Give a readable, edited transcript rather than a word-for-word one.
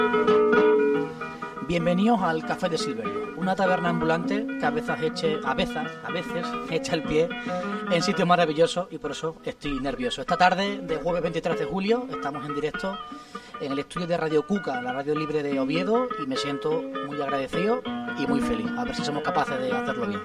Bienvenidos al Café de Silverio, una taberna ambulante que a veces echa el pie en sitios maravillosos y por eso estoy nervioso. Esta tarde de jueves 23 de julio estamos en directo en el estudio de Radio Cuca, la radio libre de Oviedo, y me siento muy agradecido y muy feliz. A ver si somos capaces de hacerlo bien.